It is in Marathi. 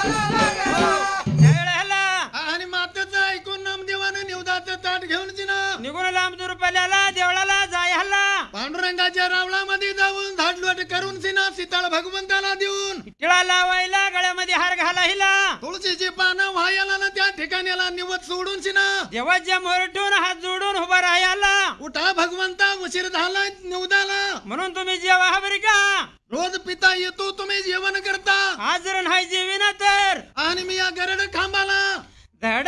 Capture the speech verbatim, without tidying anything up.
त्यावेळेला आणि मातेचं ऐकून नामदेवानं निवदाचं ताट घेऊन तिनं निघून लांब दुरुपल्याला देवळाला जाय हल्ला पांडुरंगाच्या रावळामध्ये जाऊन झाडलोट करून तिनं सीताळ भगवंताला देऊन टिळा लावायला गळ्यामध्ये हार घाला हिला तुळशीची पानं व्हायला ना त्या ठिकाणीला निवत सोडून तिनं देवाच्या मोरटून हात जोडून उभा राहायला उठा भगवंता उशीर झाला निवदाला म्हणून तुम्ही जेवा हा बरी का रोज पिता येतो तुम्ही जेवण करता आज जर नाही जेविना तर आणि मी या गरड खांबाला